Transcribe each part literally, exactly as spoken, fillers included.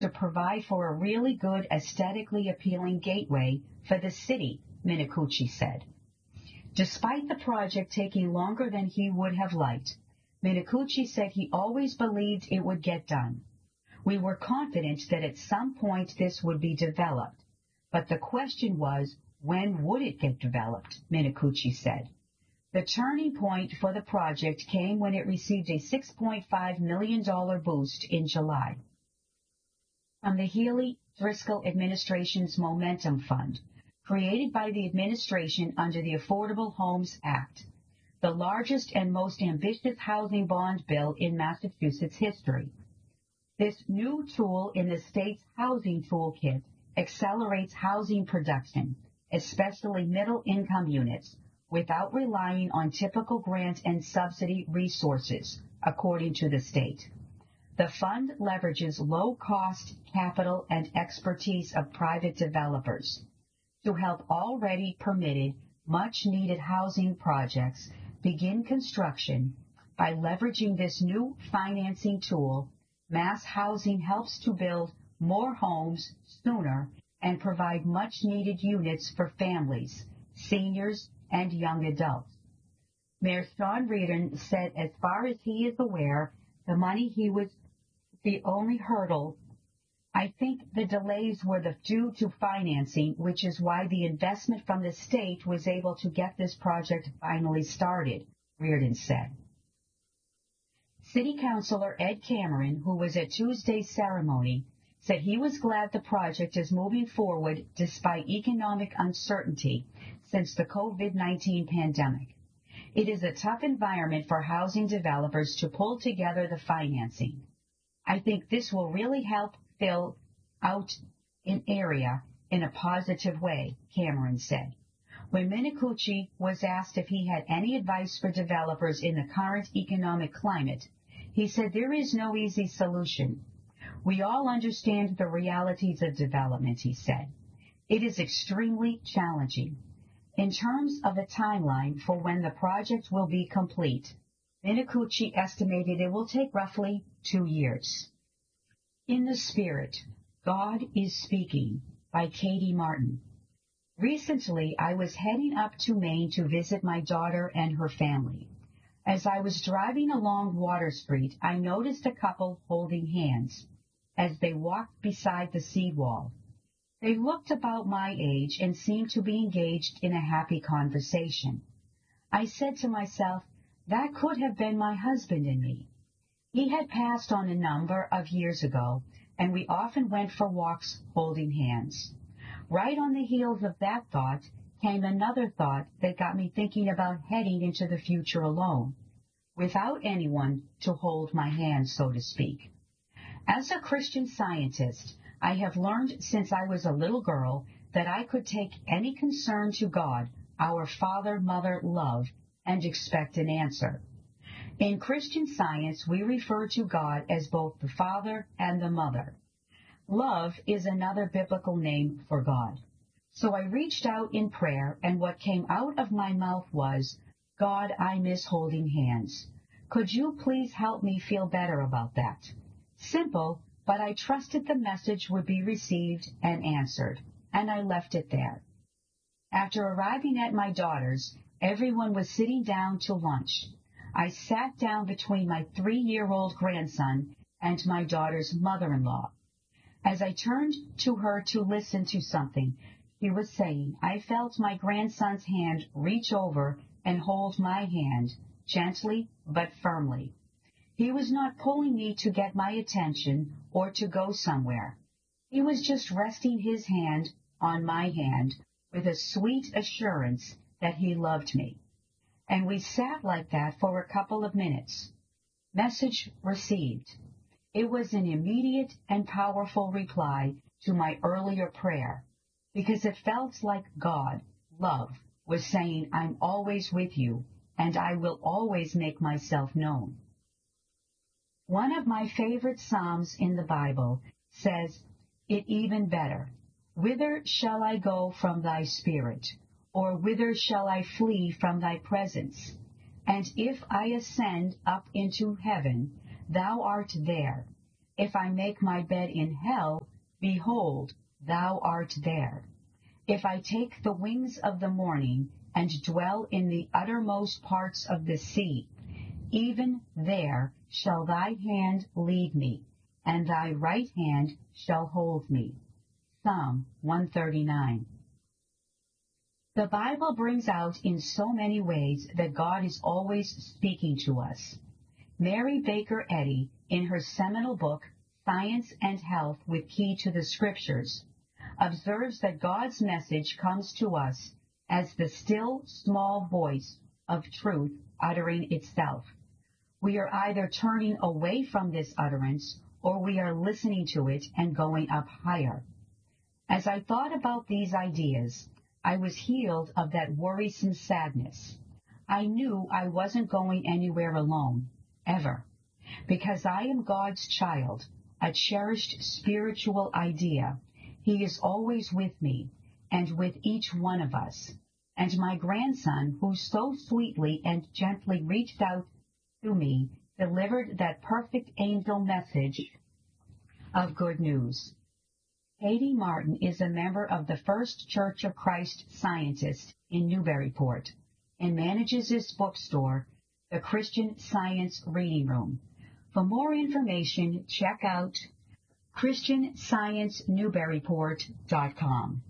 to provide for a really good, aesthetically appealing gateway for the city, Minicucci said. Despite the project taking longer than he would have liked, Minicucci said he always believed it would get done. We were confident that at some point this would be developed, but the question was, when would it get developed, Minicucci said. The turning point for the project came when it received a six point five million dollars boost in July from the Healey Driscoll administration's Momentum Fund, created by the administration under the Affordable Homes Act, the largest and most ambitious housing bond bill in Massachusetts history. This new tool in the state's housing toolkit accelerates housing production, especially middle-income units, without relying on typical grant and subsidy resources, according to the state. The fund leverages low-cost capital and expertise of private developers to help already permitted, much-needed housing projects begin construction. By leveraging this new financing tool, Mass Housing helps to build more homes sooner and provide much-needed units for families, seniors, and young adults. Mayor Sean Reardon said as far as he is aware, the money he was the only hurdle. I think the delays were the due to financing, which is why the investment from the state was able to get this project finally started, Reardon said. City Councilor Ed Cameron, who was at Tuesday's ceremony, said he was glad the project is moving forward despite economic uncertainty since the COVID nineteen pandemic. It is a tough environment for housing developers to pull together the financing. I think this will really help fill out an area in a positive way, Cameron said. When Minicucci was asked if he had any advice for developers in the current economic climate, he said there is no easy solution. We all understand the realities of development, he said. It is extremely challenging. In terms of a timeline for when the project will be complete, Minicucci estimated it will take roughly two years. In the Spirit, God is Speaking by Katie Martin. Recently, I was heading up to Maine to visit my daughter and her family. As I was driving along Water Street, I noticed a couple holding hands as they walked beside the seawall. They looked about my age and seemed to be engaged in a happy conversation. I said to myself, that could have been my husband and me. He had passed on a number of years ago, and we often went for walks holding hands. Right on the heels of that thought came another thought that got me thinking about heading into the future alone, without anyone to hold my hand, so to speak. As a Christian Scientist, I have learned since I was a little girl that I could take any concern to God, our Father, Mother, love, and expect an answer. In Christian Science, we refer to God as both the Father and the Mother. Love is another biblical name for God. So I reached out in prayer, and what came out of my mouth was, God, I miss holding hands. Could you please help me feel better about that? Simple, but I trusted the message would be received and answered, and I left it there. After arriving at my daughter's, everyone was sitting down to lunch. I sat down between my three-year-old grandson and my daughter's mother-in-law. As I turned to her to listen to something he was saying, I felt my grandson's hand reach over and hold my hand, gently but firmly. He was not pulling me to get my attention or to go somewhere. He was just resting his hand on my hand with a sweet assurance that he loved me. And we sat like that for a couple of minutes. Message received. It was an immediate and powerful reply to my earlier prayer, because it felt like God, love, was saying, I'm always with you, and I will always make myself known. One of my favorite Psalms in the Bible says, it even better, whither shall I go from thy spirit? Or whither shall I flee from thy presence? And if I ascend up into heaven, thou art there. If I make my bed in hell, behold, thou art there. If I take the wings of the morning and dwell in the uttermost parts of the sea, even there shall thy hand lead me, and thy right hand shall hold me. Psalm one thirty-nine. The Bible brings out in so many ways that God is always speaking to us. Mary Baker Eddy, in her seminal book, Science and Health with Key to the Scriptures, observes that God's message comes to us as the still, small voice of truth uttering itself. We are either turning away from this utterance, or we are listening to it and going up higher. As I thought about these ideas, I was healed of that worrisome sadness. I knew I wasn't going anywhere alone, ever, because I am God's child, a cherished spiritual idea. He is always with me, and with each one of us. And my grandson, who so sweetly and gently reached out to me, delivered that perfect angel message of good news. Katie Martin is a member of the First Church of Christ Scientists in Newburyport and manages this bookstore, the Christian Science Reading Room. For more information, check out Christian Science Newburyport dot com.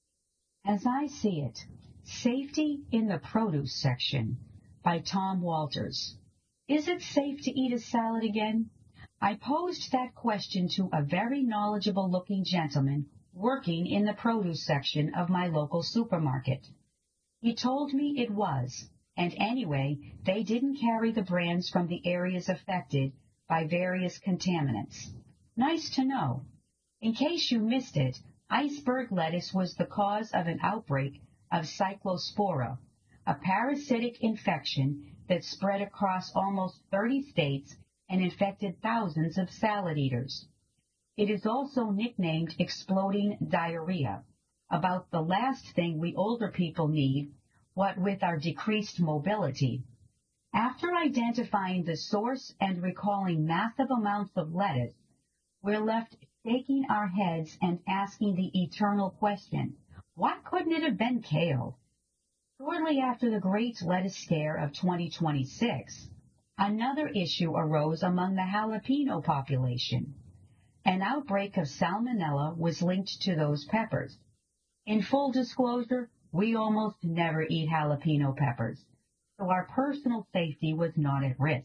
As I See It, Safety in the Produce Section by Tom Walters. Is it safe to eat a salad again? I posed that question to a very knowledgeable-looking gentleman working in the produce section of my local supermarket. He told me it was, and anyway, they didn't carry the brands from the areas affected by various contaminants. Nice to know. In case you missed it, iceberg lettuce was the cause of an outbreak of cyclospora, a parasitic infection that spread across almost thirty states and infected thousands of salad eaters. It is also nicknamed exploding diarrhea, about the last thing we older people need, what with our decreased mobility. After identifying the source and recalling massive amounts of lettuce, we're left shaking our heads and asking the eternal question, what couldn't it have been kale? Shortly after the great lettuce scare of twenty twenty-six, another issue arose among the jalapeno population. An outbreak of salmonella was linked to those peppers. In full disclosure, we almost never eat jalapeno peppers, so our personal safety was not at risk.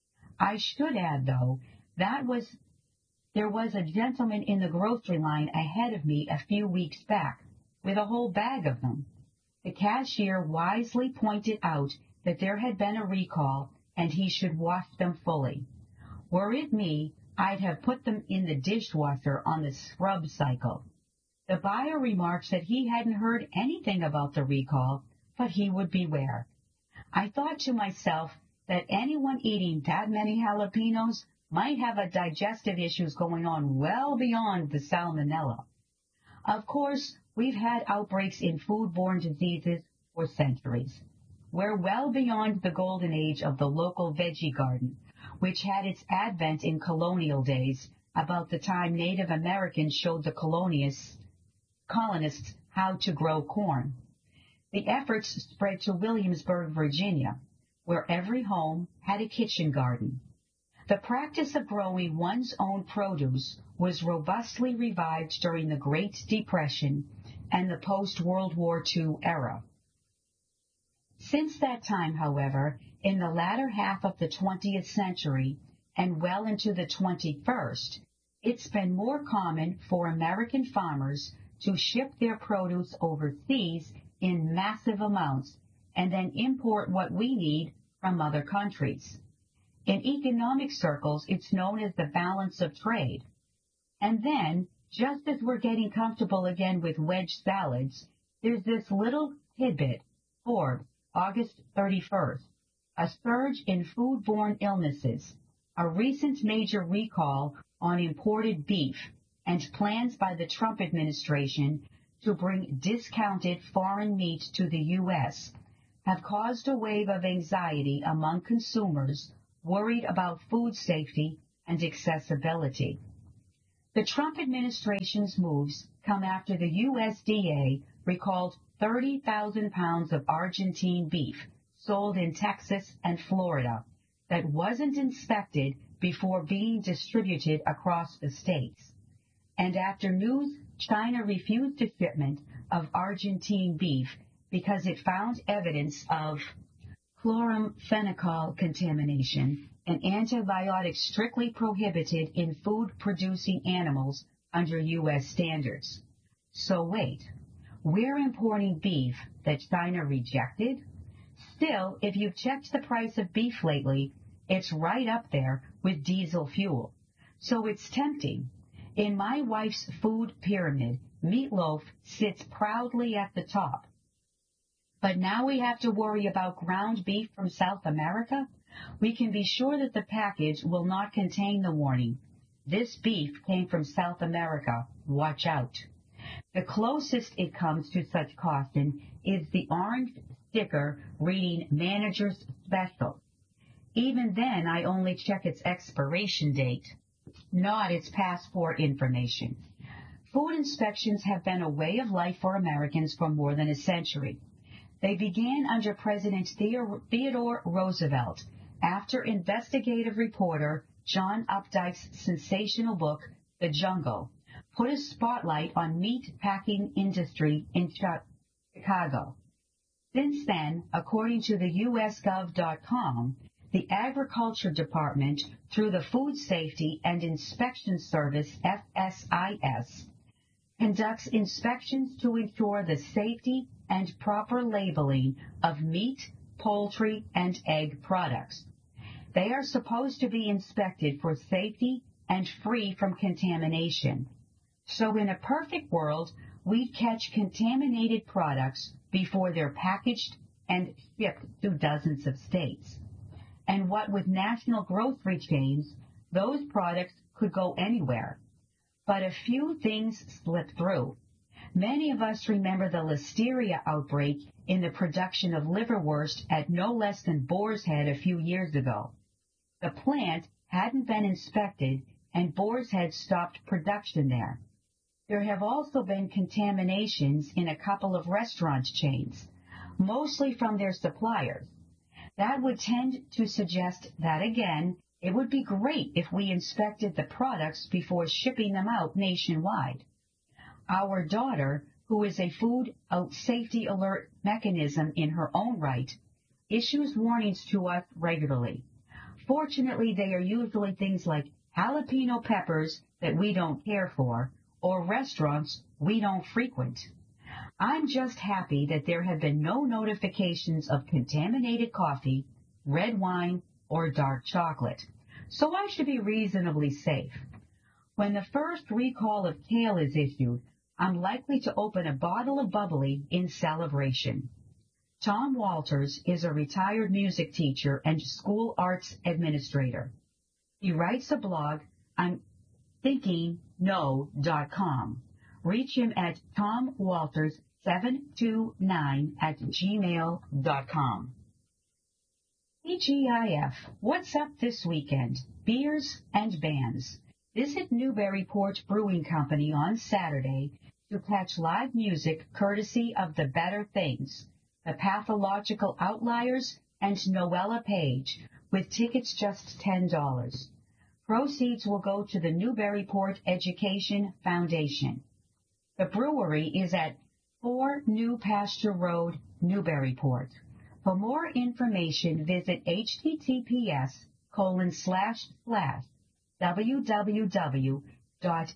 I should add, though, that was there was a gentleman in the grocery line ahead of me a few weeks back with a whole bag of them. The cashier wisely pointed out that there had been a recall and he should wash them fully. Were it me, I'd have put them in the dishwasher on the scrub cycle. The buyer remarked that he hadn't heard anything about the recall, but he would beware. I thought to myself that anyone eating that many jalapenos might have a digestive issues going on well beyond the salmonella. Of course, we've had outbreaks in foodborne diseases for centuries. We're well beyond the golden age of the local veggie garden, which had its advent in colonial days, about the time Native Americans showed the colonists, colonists how to grow corn. The efforts spread to Williamsburg, Virginia, where every home had a kitchen garden. The practice of growing one's own produce was robustly revived during the Great Depression and the post-World War Two era. Since that time, however, in the latter half of the twentieth century and well into the twenty-first, it's been more common for American farmers to ship their produce overseas in massive amounts and then import what we need from other countries. In economic circles, it's known as the balance of trade. And then, just as we're getting comfortable again with wedge salads, there's this little tidbit, Forbes, August thirty-first, a surge in foodborne illnesses, a recent major recall on imported beef, and plans by the Trump administration to bring discounted foreign meat to the U S have caused a wave of anxiety among consumers worried about food safety and accessibility. The Trump administration's moves come after the U S D A recalled thirty thousand pounds of Argentine beef sold in Texas and Florida that wasn't inspected before being distributed across the states. And after news China refused a shipment of Argentine beef because it found evidence of chloramphenicol contamination, an antibiotic strictly prohibited in food-producing animals under U S standards. So wait, we're importing beef that China rejected? Still, if you've checked the price of beef lately, it's right up there with diesel fuel. So it's tempting. In my wife's food pyramid, meatloaf sits proudly at the top. But now we have to worry about ground beef from South America? We can be sure that the package will not contain the warning, "This beef came from South America. Watch out." The closest it comes to such caution is the orange sticker reading "Manager's Special." Even then, I only check its expiration date, not its passport information. Food inspections have been a way of life for Americans for more than a century. They began under President Theodore Roosevelt after investigative reporter John Updike's sensational book, The Jungle, put a spotlight on meat packing industry in Chicago. Since then, according to the U S gov dot com, the Agriculture Department, through the Food Safety and Inspection Service, F S I S, conducts inspections to ensure the safety and proper labeling of meat, poultry, and egg products. They are supposed to be inspected for safety and free from contamination. So in a perfect world, we'd catch contaminated products before they're packaged and shipped to dozens of states. And what with national grocery chains, those products could go anywhere. But a few things slip through. Many of us remember the listeria outbreak in the production of liverwurst at no less than Boar's Head a few years ago. The plant hadn't been inspected, and Boar's Head stopped production there. There have also been contaminations in a couple of restaurant chains, mostly from their suppliers. That would tend to suggest that, again, it would be great if we inspected the products before shipping them out nationwide. Our daughter, who is a food safety alert mechanism in her own right, issues warnings to us regularly. Fortunately, they are usually things like jalapeno peppers that we don't care for, or restaurants we don't frequent. I'm just happy that there have been no notifications of contaminated coffee, red wine, or dark chocolate, so I should be reasonably safe. When the first recall of kale is issued, I'm likely to open a bottle of bubbly in celebration. Tom Walters is a retired music teacher and school arts administrator. He writes a blog on thinking no dot com. Reach him at tom walters seven two nine at gmail dot com. T G I F, what's up this weekend? Beers and bands. Visit Newburyport Brewing Company on Saturday to catch live music courtesy of The Better Things, The Pathological Outliers, and Noella Page, with tickets just ten dollars. Proceeds will go to the Newburyport Education Foundation. The brewery is at four New Pasture Road, Newburyport. For more information, visit https colon slash slash www dot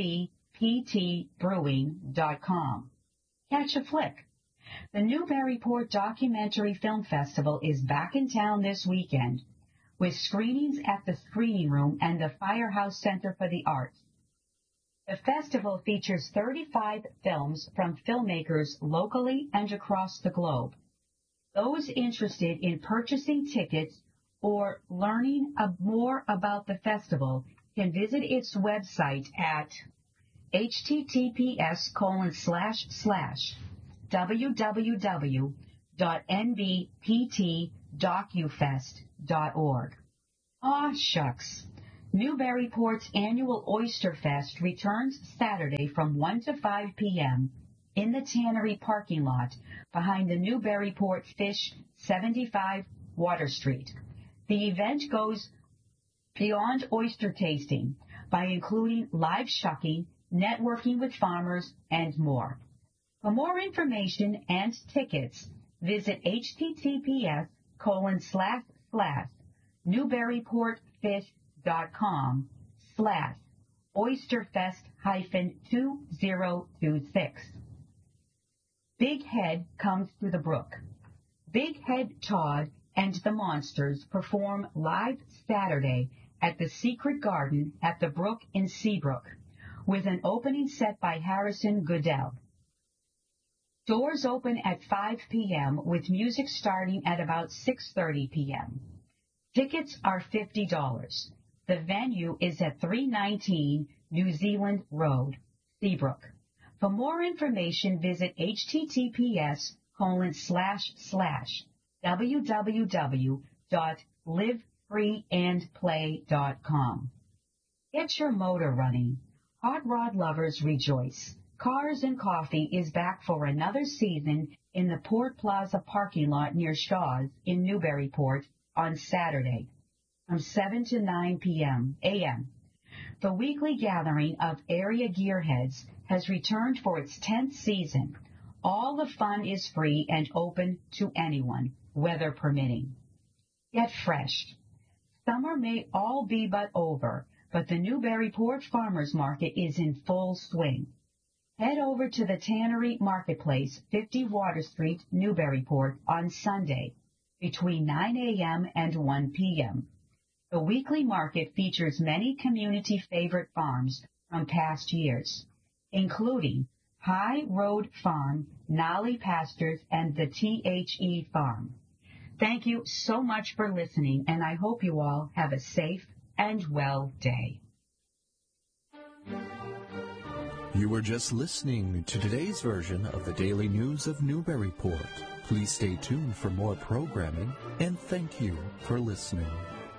nbptbrewing dot com. Catch a flick. The Newburyport Documentary Film Festival is back in town this weekend, with screenings at the Screening Room and the Firehouse Center for the Arts. The festival features thirty-five films from filmmakers locally and across the globe. Those interested in purchasing tickets or learning more about the festival can visit its website at https colon slash slash www dot nbptdocufest dot org. Aw, shucks. Newburyport's annual Oyster Fest returns Saturday from one to five p.m. in the Tannery parking lot behind the Newburyport Fish seventy-five Water Street. The event goes beyond oyster tasting by including live shucking, networking with farmers, and more. For more information and tickets, visit https colon slash slash newburyportfish.com slash oysterfest hyphen 2026. Big Head comes to the brook. Big Head Todd and the Monsters perform live Saturday at the Secret Garden at the Brook in Seabrook, with an opening set by Harrison Goodell. Doors open at five p.m. with music starting at about six thirty p.m. Tickets are fifty dollars. The venue is at three nineteen New Zealand Road, Seabrook. For more information, visit https colon slash slash www dot live free and play dot com. Get your motor running. Hot rod lovers rejoice. Cars and Coffee is back for another season in the Port Plaza parking lot near Shaw's in Newburyport on Saturday from seven to nine p.m. a m. The weekly gathering of area gearheads has returned for its tenth season. All the fun is free and open to anyone, weather permitting. Get fresh. Summer may all be but over, but the Newburyport Farmers Market is in full swing. Head over to the Tannery Marketplace, fifty Water Street, Newburyport, on Sunday between nine a.m. and one p.m. The weekly market features many community favorite farms from past years, including High Road Farm, Nolly Pastures, and the T H E Farm. Thank you so much for listening, and I hope you all have a safe and well day. You were just listening to today's version of the Daily News of Newburyport. Please stay tuned for more programming, and thank you for listening.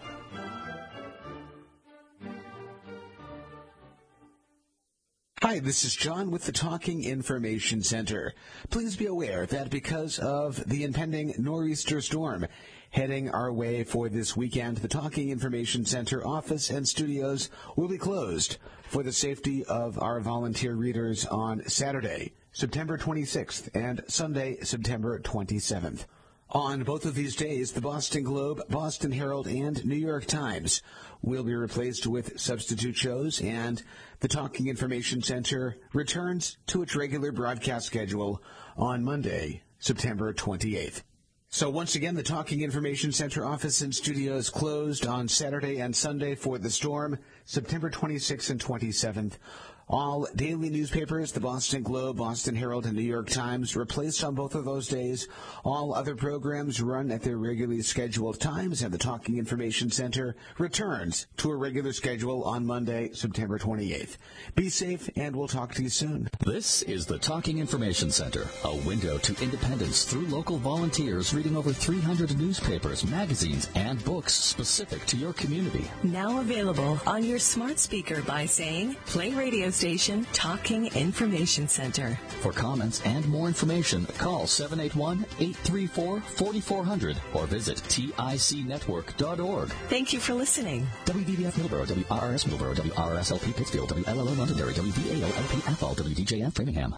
Hi, this is John with the Talking Information Center. Please be aware that because of the impending nor'easter storm heading our way for this weekend, the Talking Information Center office and studios will be closed for the safety of our volunteer readers on Saturday, September twenty-sixth, and Sunday, September twenty-seventh. On both of these days, the Boston Globe, Boston Herald, and New York Times will be replaced with substitute shows, and the Talking Information Center returns to its regular broadcast schedule on Monday, September twenty-eighth. So once again, the Talking Information Center office and studios closed on Saturday and Sunday for the storm, September twenty-sixth and twenty-seventh. All daily newspapers, the Boston Globe, Boston Herald, and New York Times, replaced on both of those days. All other programs run at their regularly scheduled times, and the Talking Information Center returns to a regular schedule on Monday, September twenty-eighth. Be safe, and we'll talk to you soon. This is the Talking Information Center, a window to independence through local volunteers reading over three hundred newspapers, magazines, and books specific to your community. Now available on your smart speaker by saying, play radio station Talking Information Center. For comments and more information, call seven eight one, eight three four, four four zero zero or visit T I C network dot org. Thank you for listening. W D B F Middleborough, W R R S Middleborough, W R R S L P Pittsfield, W L L O Londonderry, W D A O L P Athol, W D J F Framingham.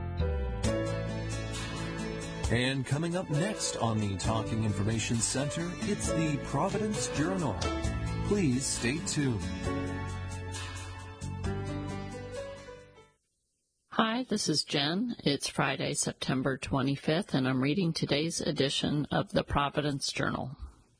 And coming up next on the Talking Information Center, it's the Providence Journal. Please stay tuned. Hi, this is Jen. It's Friday, September twenty-fifth, and I'm reading today's edition of the Providence Journal.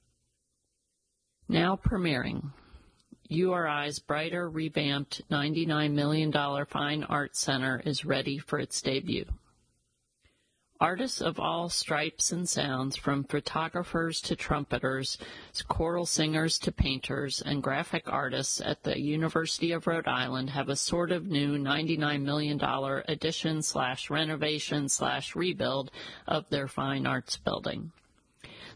Now premiering. U R I's brighter, revamped ninety-nine million dollars Fine Arts Center is ready for its debut. Artists of all stripes and sounds, from photographers to trumpeters, choral singers to painters, and graphic artists at the University of Rhode Island have a sort of new ninety-nine million dollars addition slash renovation slash rebuild of their fine arts building.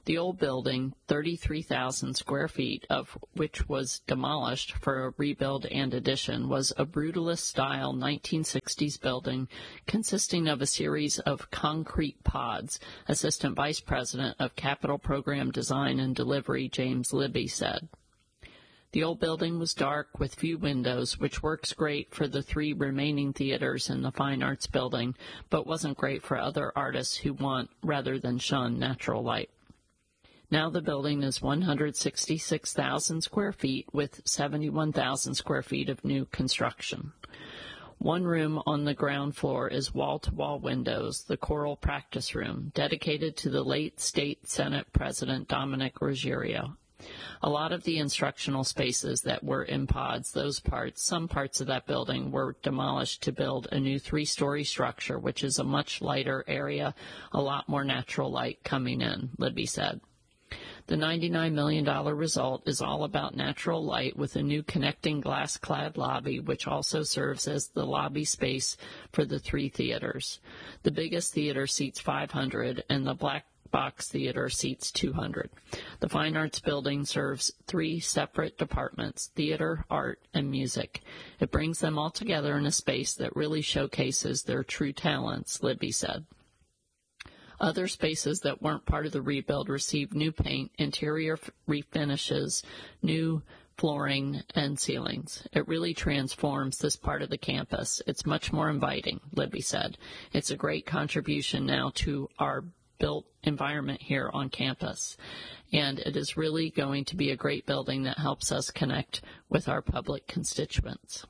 The old building, thirty-three thousand square feet, of which was demolished for a rebuild and addition, was a brutalist-style nineteen sixties building consisting of a series of concrete pods, Assistant Vice President of Capital Program Design and Delivery James Libby said. The old building was dark with few windows, which works great for the three remaining theaters in the Fine Arts Building, but wasn't great for other artists who want, rather than shun, natural light. Now the building is one hundred sixty-six thousand square feet with seventy-one thousand square feet of new construction. One room on the ground floor is wall-to-wall windows, the choral practice room, dedicated to the late State Senate President Dominic Ruggiero. A lot of the instructional spaces that were in pods, those parts, some parts of that building were demolished to build a new three-story structure, which is a much lighter area, a lot more natural light coming in, Libby said. The ninety-nine million dollars result is all about natural light with a new connecting glass-clad lobby, which also serves as the lobby space for the three theaters. The biggest theater seats five hundred, and the Black Box Theater seats two hundred. The Fine Arts Building serves three separate departments, theater, art, and music. It brings them all together in a space that really showcases their true talents, Libby said. Other spaces that weren't part of the rebuild received new paint, interior refinishes, new flooring, and ceilings. It really transforms this part of the campus. It's much more inviting, Libby said. It's a great contribution now to our built environment here on campus, and it is really going to be a great building that helps us connect with our public constituents.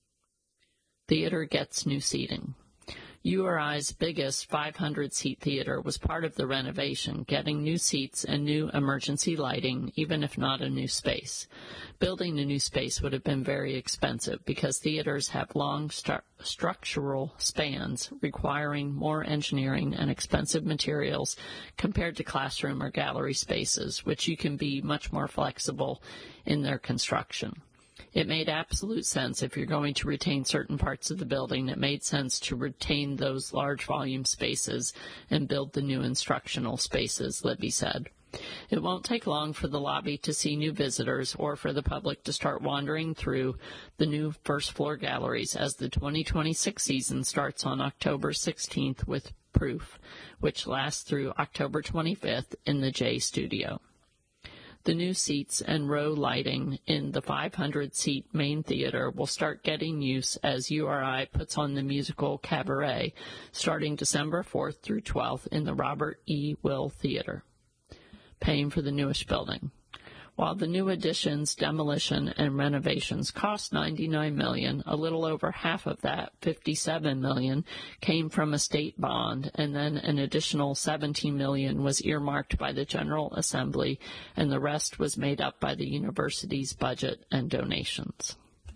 Theater gets new seating. U R I's biggest five hundred seat theater was part of the renovation, getting new seats and new emergency lighting, even if not a new space. Building a new space would have been very expensive because theaters have long stru- structural spans requiring more engineering and expensive materials compared to classroom or gallery spaces, which you can be much more flexible in their construction. It made absolute sense if you're going to retain certain parts of the building. It made sense to retain those large volume spaces and build the new instructional spaces, Libby said. It won't take long for the lobby to see new visitors or for the public to start wandering through the new first floor galleries as the twenty twenty-six season starts on October sixteenth with Proof, which lasts through October twenty-fifth in the J Studio. The new seats and row lighting in the five hundred seat main theater will start getting use as U R I puts on the musical Cabaret starting December fourth through twelfth in the Robert E. Will Theater, paying for the newish building. While the new additions, demolition, and renovations cost ninety-nine million dollars, a little over half of that, fifty-seven million dollars, came from a state bond, and then an additional seventeen million dollars was earmarked by the General Assembly, and the rest was made up by the university's budget and donations.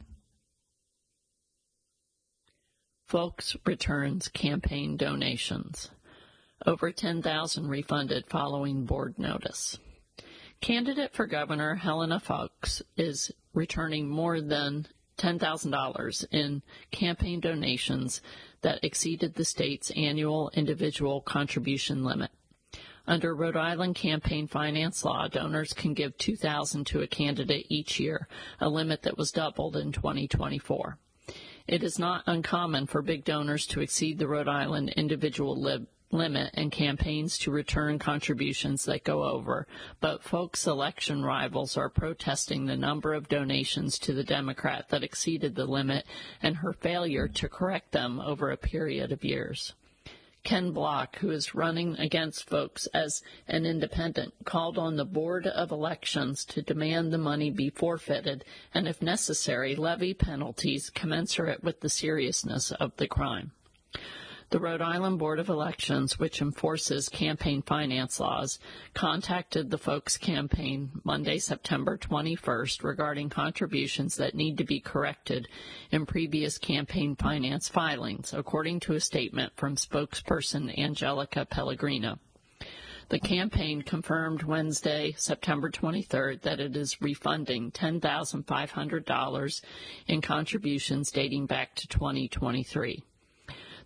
Folks returns campaign donations. Over ten thousand refunded following board notice. Candidate for Governor Helena Foulkes is returning more than ten thousand dollars in campaign donations that exceeded the state's annual individual contribution limit. Under Rhode Island campaign finance law, donors can give two thousand dollars to a candidate each year, a limit that was doubled in twenty twenty-four. It is not uncommon for big donors to exceed the Rhode Island individual limit limit and campaigns to return contributions that go over, but Foulkes' election rivals are protesting the number of donations to the Democrat that exceeded the limit and her failure to correct them over a period of years. Ken Block, who is running against Foulkes as an independent, called on the Board of Elections to demand the money be forfeited and, if necessary, levy penalties commensurate with the seriousness of the crime. The Rhode Island Board of Elections, which enforces campaign finance laws, contacted the Foulkes campaign Monday, September twenty-first, regarding contributions that need to be corrected in previous campaign finance filings, according to a statement from spokesperson Angelica Pellegrino. The campaign confirmed Wednesday, September twenty-third, that it is refunding ten thousand five hundred dollars in contributions dating back to twenty twenty-three.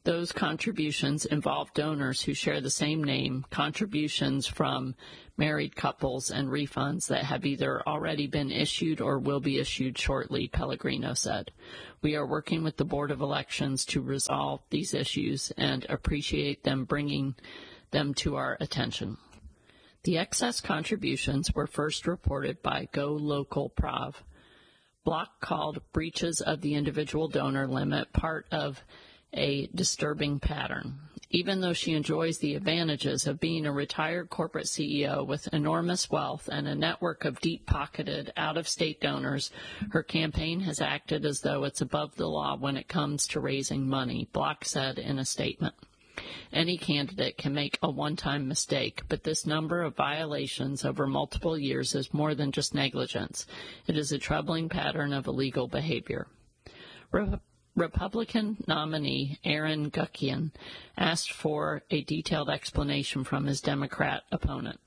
Those contributions involve donors who share the same name, contributions from married couples, and refunds that have either already been issued or will be issued shortly, Pellegrino said. We are working with the Board of Elections to resolve these issues and appreciate them bringing them to our attention. The excess contributions were first reported by Go Local Prov. Block called breaches of the individual donor limit part of a disturbing pattern. Even though she enjoys the advantages of being a retired corporate C E O with enormous wealth and a network of deep-pocketed, out-of-state donors, her campaign has acted as though it's above the law when it comes to raising money, Block said in a statement. Any candidate can make a one-time mistake, but this number of violations over multiple years is more than just negligence. It is a troubling pattern of illegal behavior. Re- Republican nominee Aaron Guckian asked for a detailed explanation from his Democrat opponent.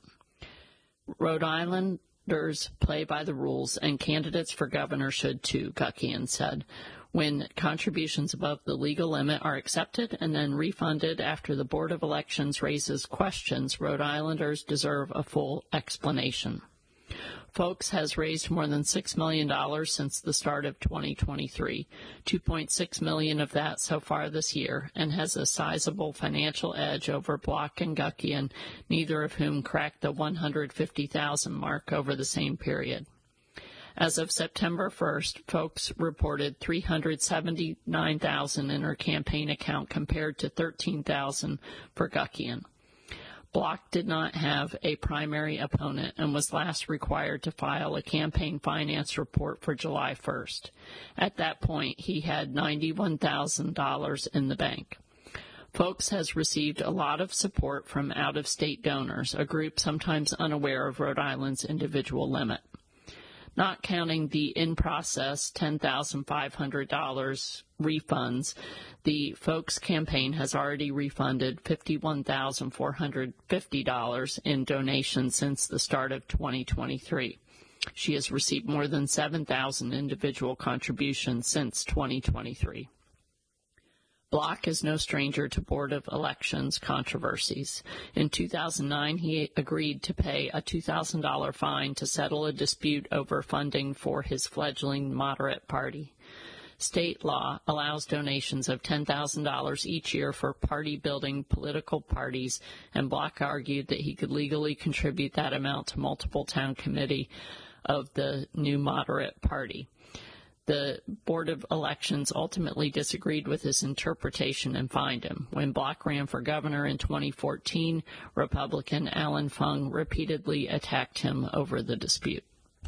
Rhode Islanders play by the rules, and candidates for governor should too, Guckian said. When contributions above the legal limit are accepted and then refunded after the Board of Elections raises questions, Rhode Islanders deserve a full explanation. Folks has raised more than six million dollars since the start of twenty twenty-three, two point six million dollars of that so far this year, and has a sizable financial edge over Block and Guckian, neither of whom cracked the one hundred fifty thousand dollars mark over the same period. As of September first, Folks reported three hundred seventy-nine thousand dollars in her campaign account compared to thirteen thousand dollars for Guckian. Block did not have a primary opponent and was last required to file a campaign finance report for July first. At that point, he had ninety-one thousand dollars in the bank. Folks has received a lot of support from out-of-state donors, a group sometimes unaware of Rhode Island's individual limit. Not counting the in-process ten thousand five hundred dollars refunds, the Folks campaign has already refunded fifty-one thousand four hundred fifty dollars in donations since the start of twenty twenty-three. She has received more than seven thousand individual contributions since twenty twenty-three. Block is no stranger to Board of Elections controversies. In two thousand nine, he agreed to pay a two thousand dollars fine to settle a dispute over funding for his fledgling moderate party. State law allows donations of ten thousand dollars each year for party-building political parties, and Block argued that he could legally contribute that amount to multiple town committee of the new moderate party. The Board of Elections ultimately disagreed with his interpretation and fined him. When Block ran for governor in twenty fourteen, Republican Alan Fung repeatedly attacked him over the dispute.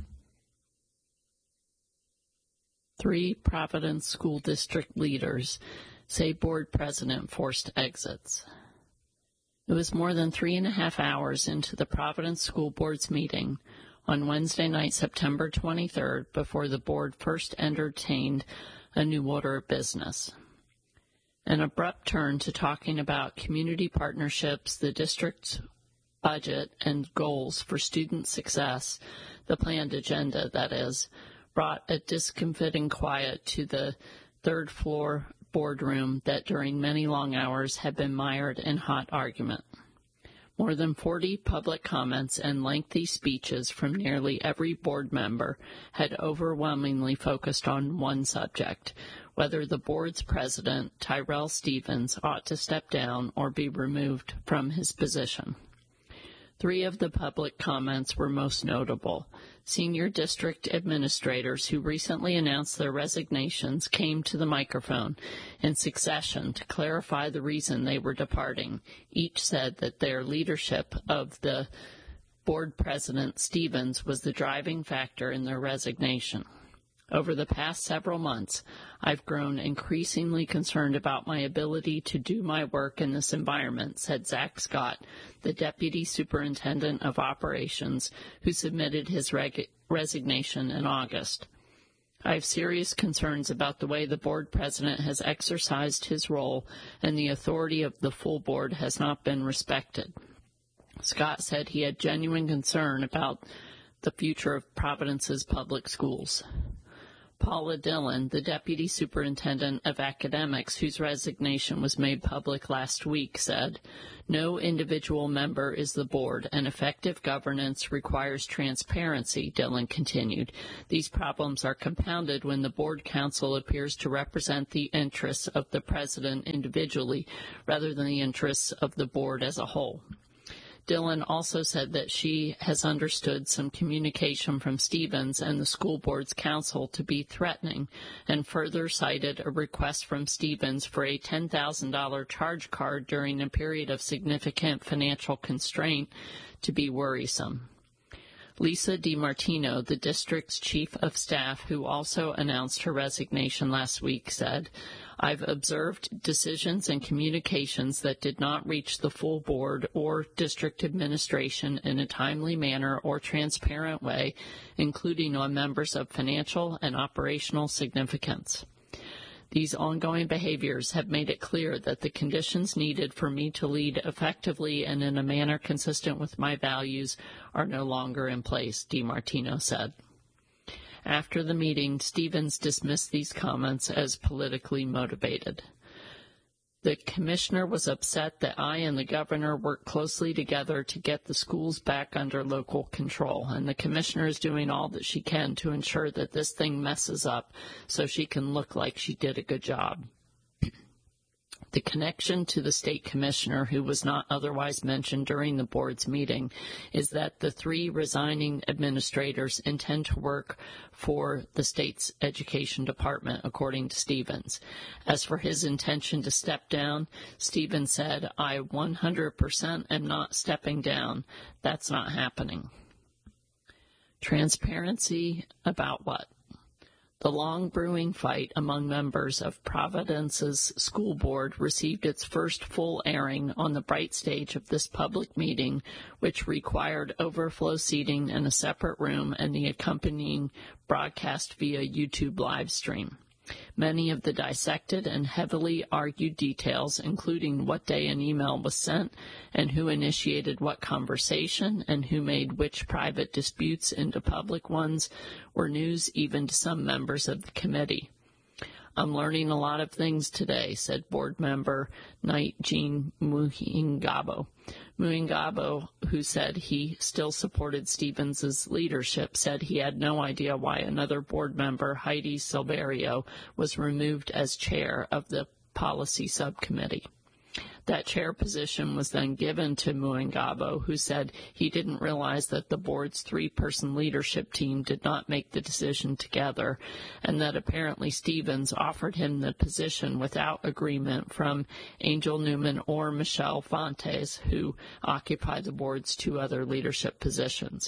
Three Providence School District leaders say board president forced exits. It was more than three and a half hours into the Providence School Board's meeting on Wednesday night, September twenty-third, before the board first entertained a new order of business. An abrupt turn to talking about community partnerships, the district's budget, and goals for student success, the planned agenda, that is, brought a discomfiting quiet to the third floor boardroom that during many long hours had been mired in hot argument. More than forty public comments and lengthy speeches from nearly every board member had overwhelmingly focused on one subject, whether the board's president, Tyrell Stevens, ought to step down or be removed from his position. Three of the public comments were most notable. Senior district administrators who recently announced their resignations came to the microphone in succession to clarify the reason they were departing. Each said that their leadership of the board president, Stevens, was the driving factor in their resignation. Over the past several months, I've grown increasingly concerned about my ability to do my work in this environment, said Zach Scott, the Deputy Superintendent of Operations, who submitted his reg- resignation in August. I have serious concerns about the way the board president has exercised his role, and the authority of the full board has not been respected. Scott said he had genuine concern about the future of Providence's public schools. Paula Dillon, the Deputy Superintendent of Academics, whose resignation was made public last week, said, "No individual member is the board, and effective governance requires transparency," Dillon continued. "These problems are compounded when the board council appears to represent the interests of the president individually rather than the interests of the board as a whole." Dillon also said that she has understood some communication from Stevens and the school board's counsel to be threatening, and further cited a request from Stevens for a ten thousand dollars charge card during a period of significant financial constraint to be worrisome. Lisa DiMartino, the district's chief of staff, who also announced her resignation last week, said, "I've observed decisions and communications that did not reach the full board or district administration in a timely manner or transparent way, including on members of financial and operational significance. These ongoing behaviors have made it clear that the conditions needed for me to lead effectively and in a manner consistent with my values are no longer in place," DiMartino said. After the meeting, Stevens dismissed these comments as politically motivated. "The commissioner was upset that I and the governor worked closely together to get the schools back under local control, and the commissioner is doing all that she can to ensure that this thing messes up so she can look like she did a good job." The connection to the state commissioner, who was not otherwise mentioned during the board's meeting, is that the three resigning administrators intend to work for the state's education department, according to Stevens. As for his intention to step down, Stevens said, "I one hundred percent am not stepping down. That's not happening." Transparency about what? The long brewing fight among members of Providence's school board received its first full airing on the bright stage of this public meeting, which required overflow seating in a separate room and the accompanying broadcast via YouTube live stream. Many of the dissected and heavily argued details, including what day an email was sent and who initiated what conversation and who made which private disputes into public ones, were news even to some members of the committee. "I'm learning a lot of things today," said board member Knight Jean Muingabo. Muingabo, who said he still supported Stevens's leadership, said he had no idea why another board member, Heidi Silverio, was removed as chair of the policy subcommittee. That chair position was then given to Muingabo, who said he didn't realize that the board's three-person leadership team did not make the decision together, and that apparently Stevens offered him the position without agreement from Angel Newman or Michelle Fontes, who occupy the board's two other leadership positions.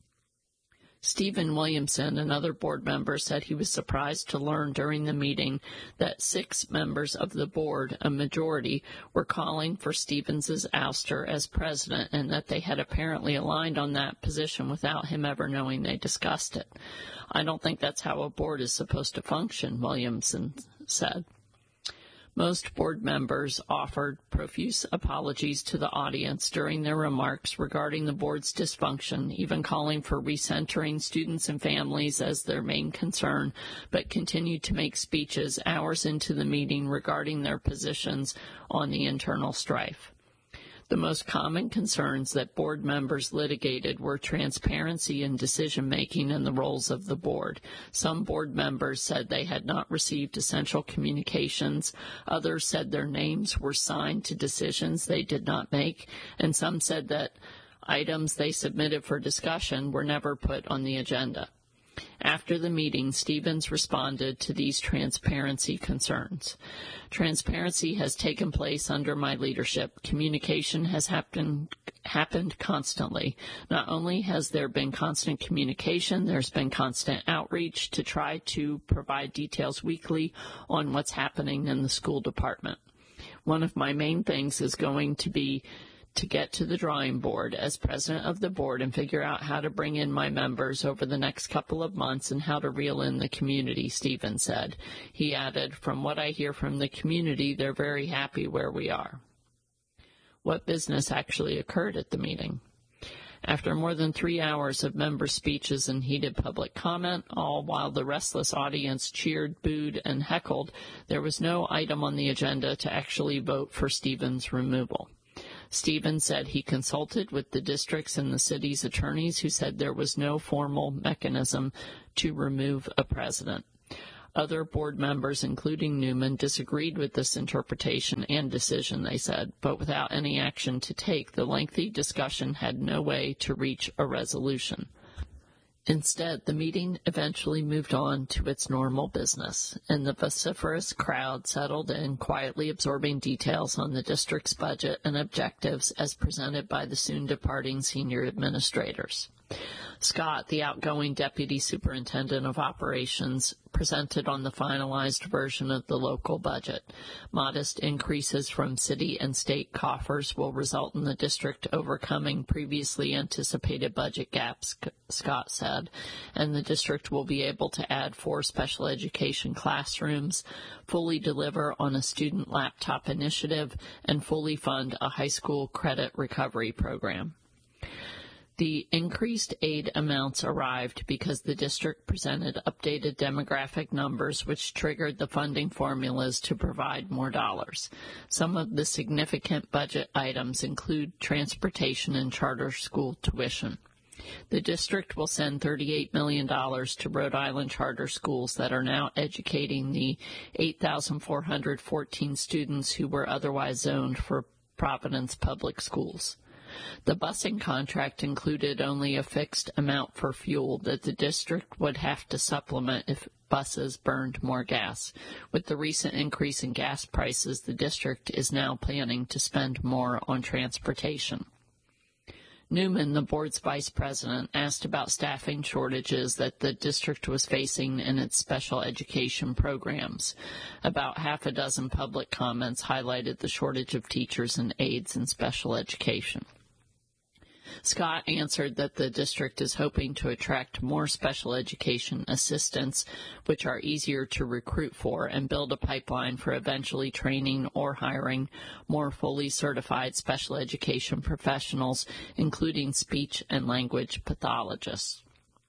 Stephen Williamson, another board member, said he was surprised to learn during the meeting that six members of the board, a majority, were calling for Stevens's ouster as president, and that they had apparently aligned on that position without him ever knowing they discussed it. "I don't think that's how a board is supposed to function," Williamson said. Most board members offered profuse apologies to the audience during their remarks regarding the board's dysfunction, even calling for recentering students and families as their main concern, but continued to make speeches hours into the meeting regarding their positions on the internal strife. The most common concerns that board members litigated were transparency in decision-making and the roles of the board. Some board members said they had not received essential communications. Others said their names were signed to decisions they did not make. And some said that items they submitted for discussion were never put on the agenda. After the meeting, Stevens responded to these transparency concerns. "Transparency has taken place under my leadership. Communication has happened, happened constantly. Not only has there been constant communication, there's been constant outreach to try to provide details weekly on what's happening in the school department. One of my main things is going to be to get to the drawing board as president of the board and figure out how to bring in my members over the next couple of months and how to reel in the community," Stevens said. He added, "From what I hear from the community, they're very happy where we are." What business actually occurred at the meeting? After more than three hours of member speeches and heated public comment, all while the restless audience cheered, booed, and heckled, there was no item on the agenda to actually vote for Stevens' removal. Stevens said he consulted with the districts and the city's attorneys, who said there was no formal mechanism to remove a president. Other board members, including Newman, disagreed with this interpretation and decision, they said, but without any action to take, the lengthy discussion had no way to reach a resolution. Instead, the meeting eventually moved on to its normal business, and the vociferous crowd settled in, quietly absorbing details on the district's budget and objectives as presented by the soon-departing senior administrators. Scott, the outgoing deputy superintendent of operations, presented on the finalized version of the local budget. Modest increases from city and state coffers will result in the district overcoming previously anticipated budget gaps, Scott said, and the district will be able to add four special education classrooms, fully deliver on a student laptop initiative, and fully fund a high school credit recovery program. The increased aid amounts arrived because the district presented updated demographic numbers, which triggered the funding formulas to provide more dollars. Some of the significant budget items include transportation and charter school tuition. The district will send thirty-eight million dollars to Rhode Island charter schools that are now educating the eight thousand four hundred fourteen students who were otherwise zoned for Providence Public Schools. The busing contract included only a fixed amount for fuel that the district would have to supplement if buses burned more gas. With the recent increase in gas prices, the district is now planning to spend more on transportation. Newman, the board's vice president, asked about staffing shortages that the district was facing in its special education programs. About half a dozen public comments highlighted the shortage of teachers and aides in special education. Scott answered that the district is hoping to attract more special education assistants, which are easier to recruit for, and build a pipeline for eventually training or hiring more fully certified special education professionals, including speech and language pathologists.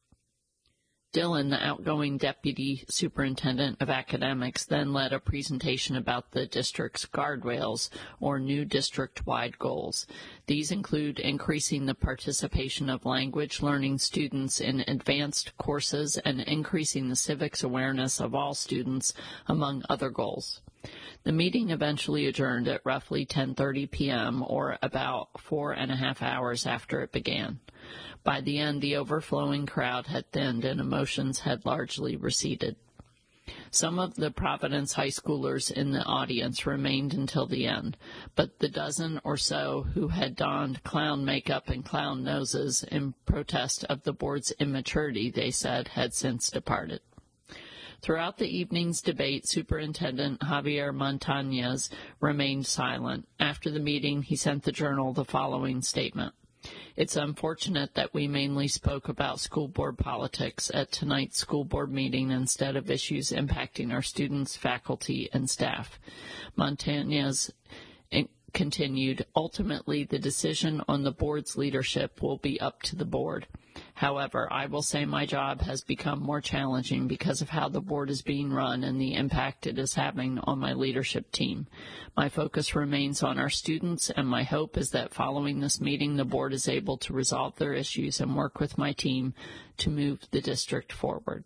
Dillon, the outgoing deputy superintendent of academics, then led a presentation about the district's guardrails, or new district-wide goals. These include increasing the participation of language learning students in advanced courses and increasing the civics awareness of all students, among other goals. The meeting eventually adjourned at roughly ten thirty p.m., or about four and a half hours after it began. By the end, the overflowing crowd had thinned and emotions had largely receded. Some of the Providence high schoolers in the audience remained until the end, but the dozen or so who had donned clown makeup and clown noses in protest of the board's immaturity, they said, had since departed. Throughout the evening's debate, Superintendent Javier Montañez remained silent. After the meeting, he sent the Journal the following statement. It's unfortunate that we mainly spoke about school board politics at tonight's school board meeting instead of issues impacting our students, faculty, and staff. Montañez continued, ultimately the decision on the board's leadership will be up to the board. However, I will say my job has become more challenging because of how the board is being run and the impact it is having on my leadership team. My focus remains on our students, and my hope is that following this meeting, the board is able to resolve their issues and work with my team to move the district forward.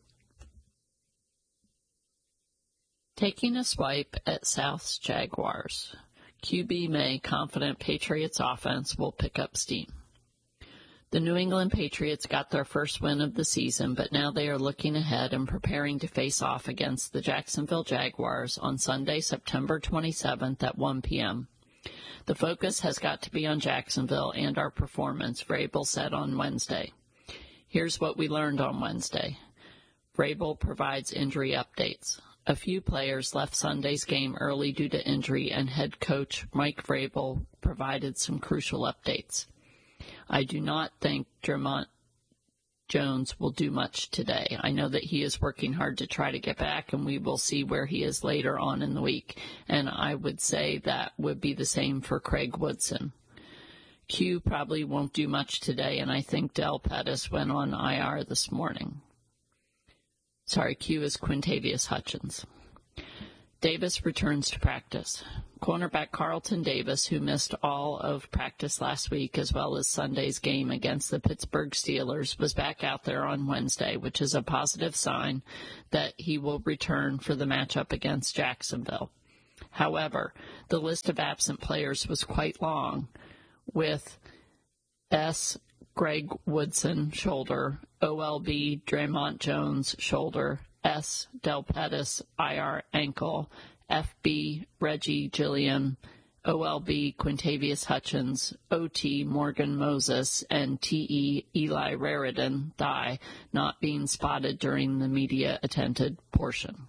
Taking a swipe at South's Jaguars. Q B May confident Patriots offense will pick up steam. The New England Patriots got their first win of the season, but now they are looking ahead and preparing to face off against the Jacksonville Jaguars on Sunday, September twenty-seventh at one p.m. The focus has got to be on Jacksonville and our performance, Vrabel said on Wednesday. Here's what we learned on Wednesday. Vrabel provides injury updates. A few players left Sunday's game early due to injury, and head coach Mike Vrabel provided some crucial updates. I do not think Dre'Mont Jones will do much today. I know that he is working hard to try to get back, and we will see where he is later on in the week. And I would say that would be the same for Craig Woodson. Q probably won't do much today, and I think Del Pettis went on I R this morning. Sorry, Q is Quintavious Hutchins. Davis returns to practice. Cornerback Carlton Davis, who missed all of practice last week as well as Sunday's game against the Pittsburgh Steelers, was back out there on Wednesday, which is a positive sign that he will return for the matchup against Jacksonville. However, the list of absent players was quite long, with S. Greg Woodson, shoulder, O L B Draymond Jones, shoulder, S. Del Pettis, I R ankle, F B Reggie Gilliam, O L B Quintavious Hutchins, O T Morgan Moses, and T E Eli Raridan, thigh, not being spotted during the media-attended portion.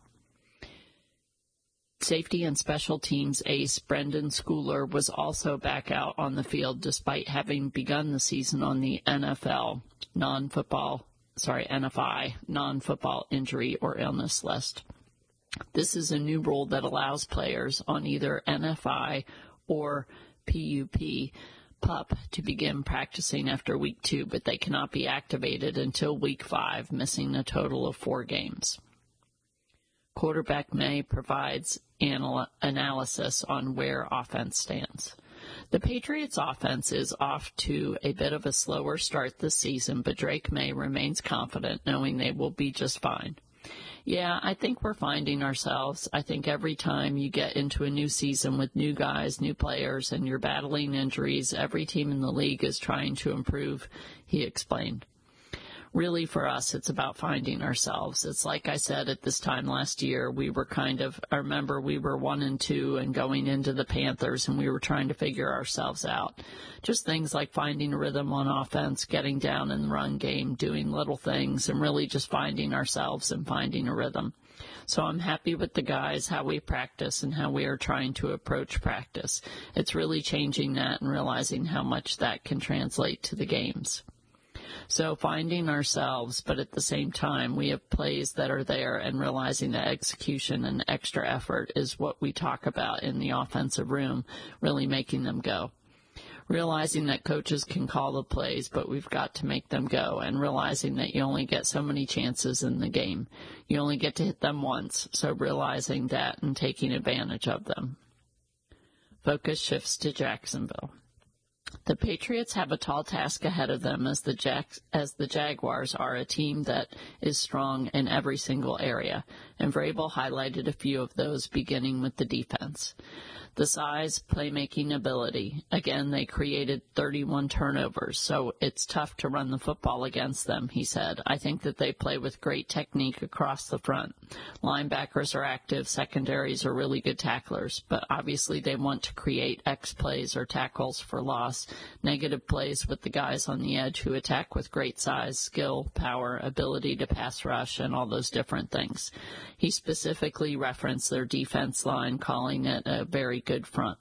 Safety and special teams ace Brendan Schooler was also back out on the field despite having begun the season on the N F L non-football, sorry, N F I non-football injury or illness list. This is a new rule that allows players on either N F I or P U P PUP to begin practicing after week two, but they cannot be activated until week five, missing a total of four games. Quarterback May provides anal- analysis on where offense stands. The Patriots' offense is off to a bit of a slower start this season, but Drake May remains confident, knowing they will be just fine. Yeah, I think we're finding ourselves. I think every time you get into a new season with new guys, new players, and you're battling injuries, every team in the league is trying to improve, he explained. Really, for us, it's about finding ourselves. It's like I said at this time last year, we were kind of, I remember we were one and two and going into the Panthers, and we were trying to figure ourselves out. Just things like finding a rhythm on offense, getting down in the run game, doing little things, and really just finding ourselves and finding a rhythm. So I'm happy with the guys, how we practice and how we are trying to approach practice. It's really changing that and realizing how much that can translate to the games. So finding ourselves, but at the same time, we have plays that are there and realizing that execution and extra effort is what we talk about in the offensive room, really making them go. Realizing that coaches can call the plays, but we've got to make them go, and realizing that you only get so many chances in the game. You only get to hit them once, so realizing that and taking advantage of them. Focus shifts to Jacksonville. The Patriots have a tall task ahead of them as the Jack- as the Jaguars are a team that is strong in every single area, and Vrabel highlighted a few of those, beginning with the defense. The size, playmaking ability. Again, they created thirty-one turnovers, so it's tough to run the football against them, he said. I think that they play with great technique across the front. Linebackers are active, secondaries are really good tacklers, but obviously they want to create X plays or tackles for loss, negative plays with the guys on the edge who attack with great size, skill, power, ability to pass rush, and all those different things. He specifically referenced their defense line, calling it a very good front.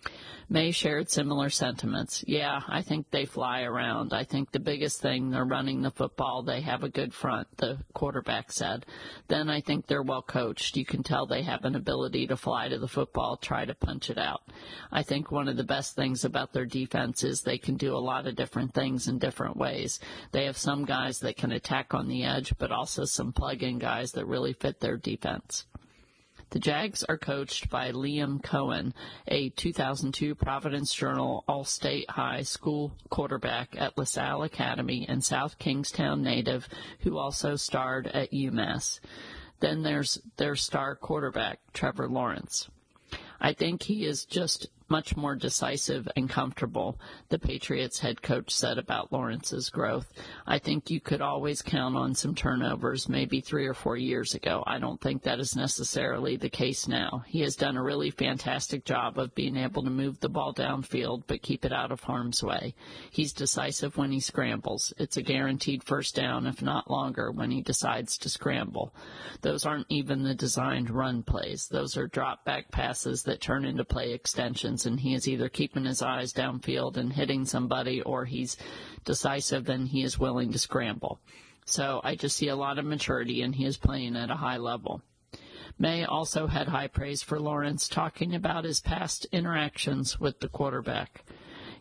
May shared similar sentiments. Yeah, I think they fly around. I think the biggest thing, they're running the football. They have a good front, the quarterback said. Then I think they're well coached. You can tell they have an ability to fly to the football, try to punch it out. I think one of the best things about their defense is they can do a lot of different things in different ways. They have some guys that can attack on the edge, but also some plug-in guys that really fit their defense. The Jags are coached by Liam Cohen, a two thousand two Providence Journal All-State High School quarterback at LaSalle Academy and South Kingstown native who also starred at UMass. Then there's their star quarterback, Trevor Lawrence. I think he is just much more decisive and comfortable, the Patriots head coach said about Lawrence's growth. I think you could always count on some turnovers maybe three or four years ago. I don't think that is necessarily the case now. He has done a really fantastic job of being able to move the ball downfield but keep it out of harm's way. He's decisive when he scrambles. It's a guaranteed first down, if not longer, when he decides to scramble. Those aren't even the designed run plays. Those are drop back passes that turn into play extensions, and he is either keeping his eyes downfield and hitting somebody, or he's decisive and he is willing to scramble. So I just see a lot of maturity, and he is playing at a high level. May also had high praise for Lawrence, talking about his past interactions with the quarterback.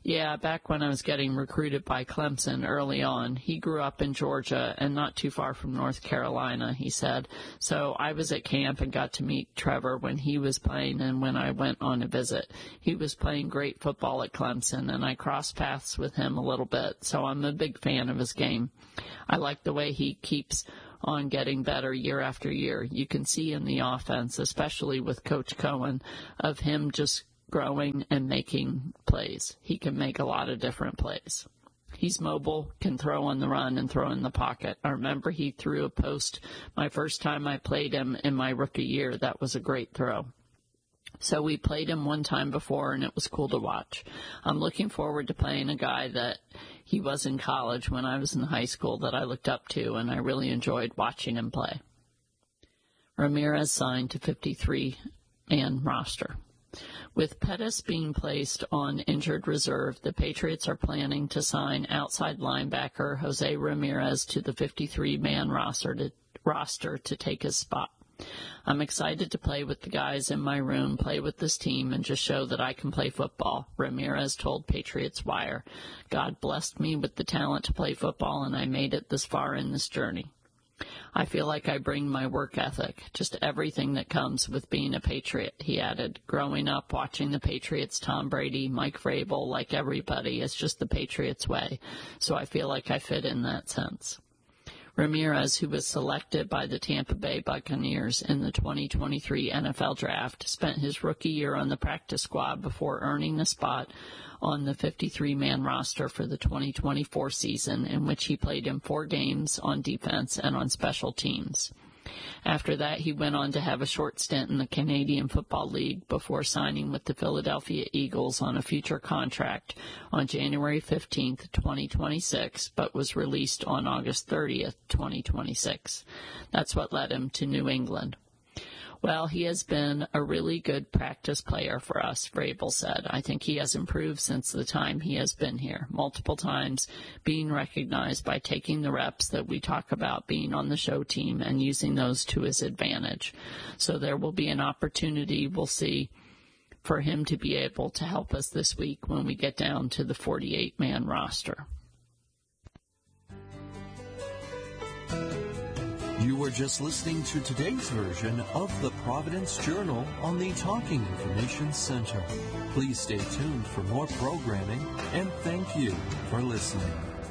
Yeah, back when I was getting recruited by Clemson early on. He grew up in Georgia and not too far from North Carolina, he said. So I was at camp and got to meet Trevor when he was playing and when I went on a visit. He was playing great football at Clemson, and I crossed paths with him a little bit, so I'm a big fan of his game. I like the way he keeps on getting better year after year. You can see in the offense, especially with Coach Cohen, of him just growing and making plays. He can make a lot of different plays. He's mobile, can throw on the run and throw in the pocket. I remember he threw a post my first time I played him in my rookie year. That was a great throw. So we played him one time before, and it was cool to watch. I'm looking forward to playing a guy that he was in college when I was in high school that I looked up to, and I really enjoyed watching him play. Ramirez signed to fifty-three man roster. With Pettis being placed on injured reserve, the Patriots are planning to sign outside linebacker Jose Ramirez to the fifty-three man roster to, roster to take his spot. I'm excited to play with the guys in my room, play with this team, and just show that I can play football, Ramirez told Patriots Wire. God blessed me with the talent to play football, and I made it this far in this journey. I feel like I bring my work ethic, just everything that comes with being a Patriot, he added. Growing up, watching the Patriots, Tom Brady, Mike Vrabel, like everybody, it's just the Patriots way, so I feel like I fit in that sense. Ramirez, who was selected by the Tampa Bay Buccaneers in the twenty twenty-three N F L Draft, spent his rookie year on the practice squad before earning a spot on the fifty-three man roster for the twenty twenty-four season, in which he played in four games on defense and on special teams. After that, he went on to have a short stint in the Canadian Football League before signing with the Philadelphia Eagles on a future contract on January fifteenth, twenty twenty-six, but was released on August thirtieth, twenty twenty-six. That's what led him to New England. Well, he has been a really good practice player for us, Vrabel said. I think he has improved since the time he has been here, multiple times being recognized by taking the reps that we talk about being on the show team and using those to his advantage. So there will be an opportunity, we'll see, for him to be able to help us this week when we get down to the forty-eight man roster. You were just listening to today's version of the Providence Journal on the Talking Information Center. Please stay tuned for more programming, and thank you for listening.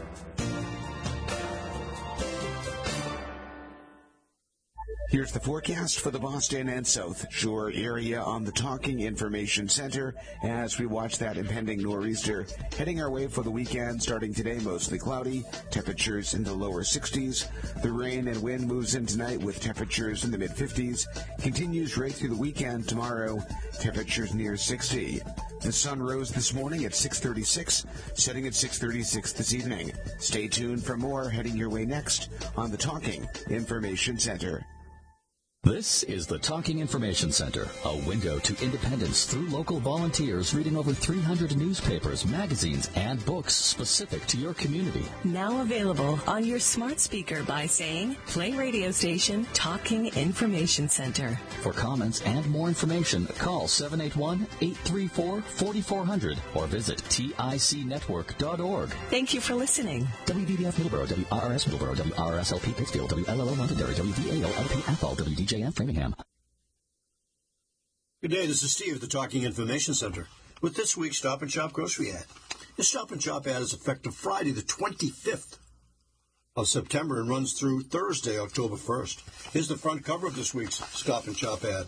Here's the forecast for the Boston and South Shore area on the Talking Information Center as we watch that impending nor'easter heading our way for the weekend. Starting today, mostly cloudy, temperatures in the lower sixties. The rain and wind moves in tonight with temperatures in the mid-fifties. Continues right through the weekend tomorrow, temperatures near sixty. The sun rose this morning at six thirty-six, setting at six thirty-six this evening. Stay tuned for more heading your way next on the Talking Information Center. This is the Talking Information Center, a window to independence through local volunteers reading over three hundred newspapers, magazines, and books specific to your community. Now available on your smart speaker by saying, play radio station Talking Information Center. For comments and more information, call seven eight one, eight three four, four four zero zero or visit tic network dot org. Thank you for listening. W B B F Middleborough, W R R S Middleborough, W R R S L P Pittsfield, W L L O Londonderry, W V A O L P Athol, W D J F Framingham. Good day, this is Steve at the Talking Information Center with this week's Stop and Shop grocery ad. This Stop and Shop ad is effective Friday the twenty-fifth of September and runs through Thursday, October first. Here's the front cover of this week's Stop and Shop ad.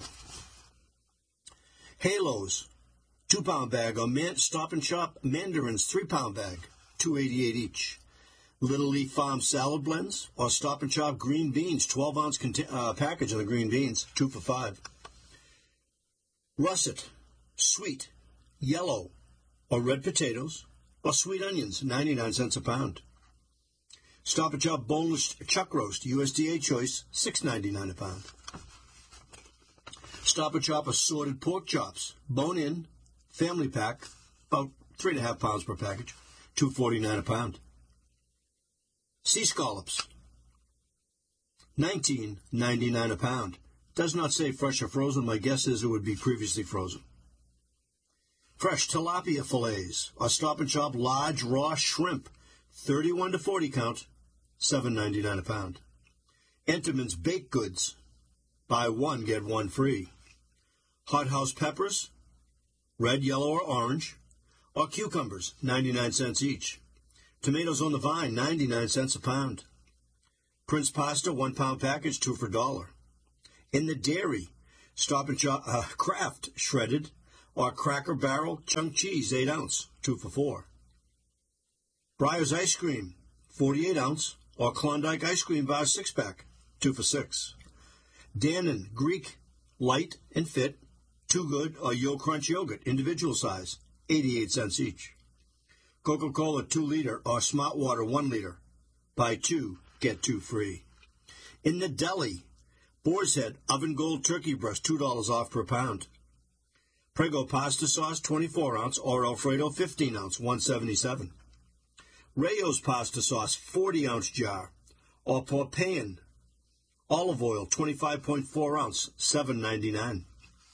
Halos, two-pound bag, or Man- Stop and Shop Mandarins, three-pound bag, two eighty-eight each. Little Leaf Farm salad blends, or Stop and Shop green beans, twelve ounce cont- uh, package of the green beans, two for five. Russet, sweet, yellow, or red potatoes, or sweet onions, ninety-nine cents a pound. Stop and Shop boneless chuck roast, U S D A choice, six ninety-nine a pound. Stop and Shop assorted pork chops, bone-in, family pack, about three and a half pounds per package, two forty-nine a pound. Sea scallops, nineteen ninety-nine a pound. Does not say fresh or frozen. My guess is it would be previously frozen. Fresh tilapia fillets or Stop and Shop large raw shrimp, thirty-one to forty count, seven ninety-nine a pound. Enterman's baked goods, buy one, get one free. Hot house peppers, red, yellow, or orange, or cucumbers, ninety-nine cents each. Tomatoes on the vine, ninety-nine cents a pound. Prince pasta, one pound package, two for a dollar. In the dairy, Stop and Shop uh, Kraft shredded or Cracker Barrel chunk cheese, eight ounce, two for four. Breyer's ice cream, forty-eight ounce, or Klondike ice cream bar six pack, two for six. Dannon Greek light and fit, Too Good or Yo Crunch yogurt, individual size, eighty-eight cents each. Coca-Cola two liter or Smart Water one liter, buy two, get two free. In the deli, Boar's Head Oven Gold Turkey Breast, two dollars off per pound. Prego pasta sauce, twenty-four ounce, or Alfredo fifteen ounce, one seventy-seven. Rayo's pasta sauce, forty ounce jar, or Popayan olive oil, twenty-five point four ounce, seven ninety-nine.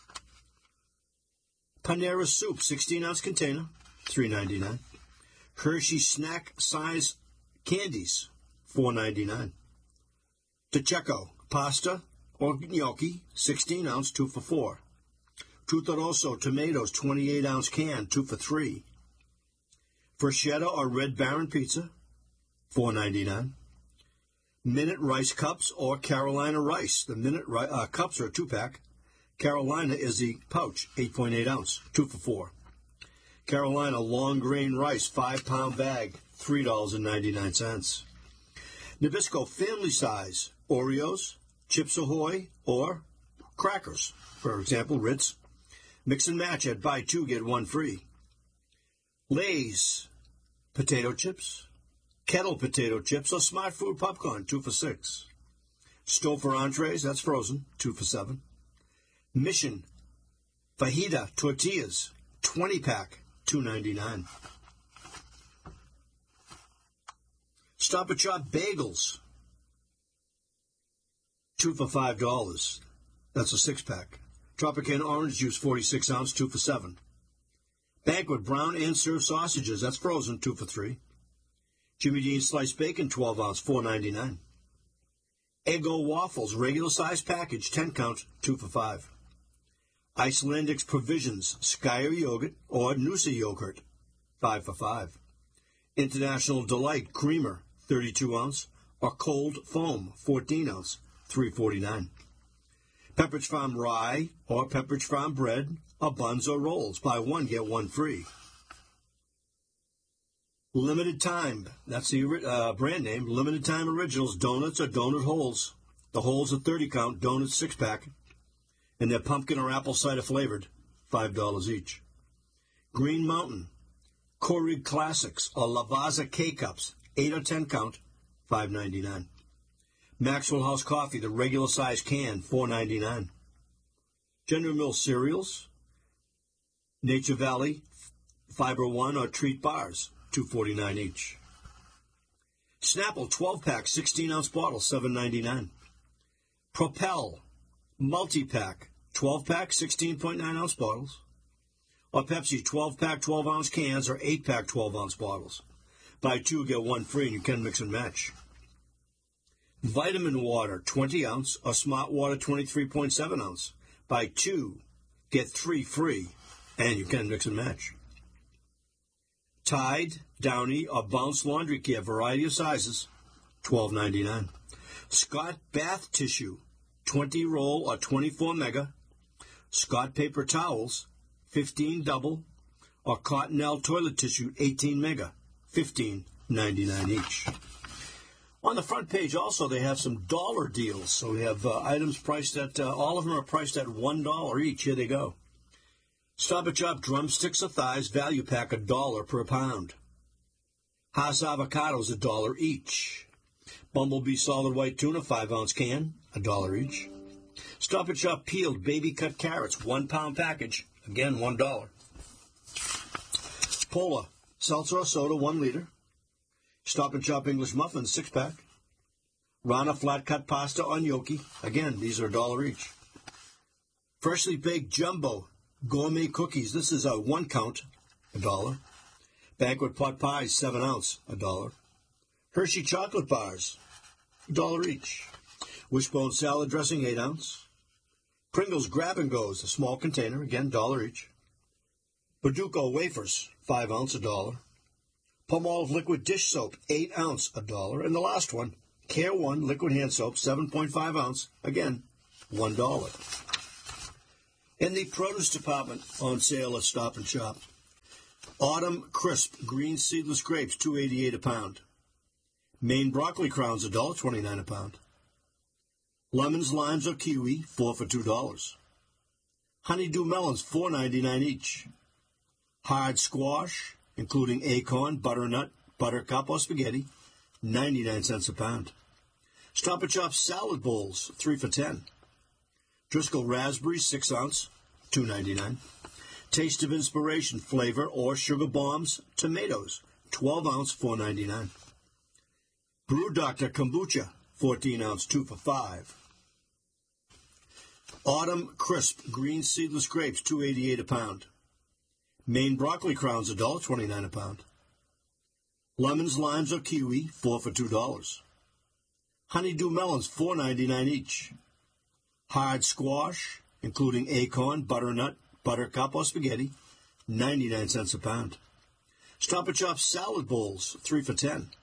Panera soup, sixteen ounce container, three ninety-nine. Hershey snack size candies, four ninety-nine. Pacheco pasta or gnocchi, sixteen ounce, two for four. Tutoroso tomatoes, twenty-eight ounce can, two for three. Freschetta or Red Baron pizza, four ninety-nine. Minute rice cups or Carolina rice. The minute ri- uh, cups are a two-pack. Carolina is the pouch, eight point eight ounce, two for four. Carolina long grain rice, five pound bag, three dollars and ninety-nine cents. Nabisco family size, Oreos, Chips Ahoy, or crackers. For example, Ritz. Mix and match at buy two, get one free. Lay's potato chips, kettle potato chips, or Smart Food popcorn, two for six. Stouffer entrees, that's frozen, two for seven. Mission fajita tortillas, twenty pack, two ninety-nine. Stop and Shop bagels, two for five dollars. That's a six pack. Tropicana orange juice, forty-six ounce, two for seven. Banquet brown and served sausages, that's frozen, two for three. Jimmy Dean sliced bacon, twelve ounce, four ninety-nine. Eggo waffles, regular size package, ten count, two for five. Icelandic provisions, Skyer yogurt or Noosa yogurt, five for five. International Delight creamer, thirty-two ounce, or cold foam, fourteen ounce, three forty-nine. Pepperidge Farm rye or Pepperidge Farm bread, or buns or rolls, buy one, get one free. Limited time, that's the uh, brand name, limited time originals, donuts or donut holes. The holes are thirty count, donuts six pack, and they're pumpkin or apple cider flavored, five dollars each. Green Mountain, Keurig Classics or Lavazza K-Cups, eight or ten count, five ninety-nine. Maxwell House Coffee, the regular size can, four ninety-nine. General Mills cereals, Nature Valley, Fiber One or Treat bars, two forty-nine each. Snapple twelve pack, sixteen ounce bottle, seven ninety-nine. Propel multi-pack, twelve pack, sixteen point nine ounce bottles. Or Pepsi twelve pack, twelve ounce cans or eight pack, twelve ounce bottles. Buy two, get one free, and you can mix and match. Vitamin water, twenty ounce, or Smart Water, twenty-three point seven ounce. Buy two, get three free, and you can mix and match. Tide, Downy, or Bounce Laundry Care, variety of sizes, twelve ninety-nine. Scott Bath Tissue, twenty roll or twenty-four mega. Scott Paper Towels, fifteen double, or Cottonelle Toilet Tissue, eighteen mega, fifteen ninety-nine each. On the front page also they have some dollar deals. So we have uh, items priced at, uh, all of them are priced at one dollar each. Here they go. Stop and Shop drumsticks or thighs, value pack, a dollar per pound. Haas avocados, a dollar each. Bumblebee solid white tuna, five ounce can, a dollar each. Stop and Shop peeled baby cut carrots, one pound package, again one dollar. Polar seltzer or soda, one liter. Stop and Shop English muffins, six pack. Rana flat cut pasta or gnocchi, again these are a dollar each. Freshly baked jumbo Gourmet cookies, this is a one count, a dollar. Banquet pot pies, seven ounce, a dollar. Hershey chocolate bars, a dollar each. Wishbone salad dressing, eight ounce. Pringles Grab and Goes, a small container, again, dollar each. Baduco wafers, five ounce, a dollar. Palmolive liquid dish soap, eight ounce, a dollar. And the last one, Care One liquid hand soap, seven point five ounce, again, one dollar. In the produce department, on sale at Stop and Shop. Autumn Crisp green seedless grapes, two eighty-eight a pound. Maine broccoli crowns, one dollar twenty-nine a pound. Lemons, limes, or kiwi, four for two dollars. Honeydew melons, four ninety-nine each. Hard squash, including acorn, butternut, buttercup, or spaghetti, ninety-nine cents a pound. Stop and Shop salad bowls, three for ten. Driscoll raspberries, six ounce, two ninety-nine. Taste of Inspiration flavor or sugar bombs, tomatoes, twelve ounce, four ninety-nine. Brew Doctor kombucha, fourteen ounce, two for five. Autumn Crisp green seedless grapes, two eighty-eight a pound. Maine broccoli crowns, one dollar twenty-nine a pound. Lemons, limes, or kiwi, four for two dollars. Honeydew melons, four ninety-nine each. Hard squash, including acorn, butternut, buttercup, or spaghetti, ninety-nine cents a pound. Stop and Shop salad bowls, three for ten.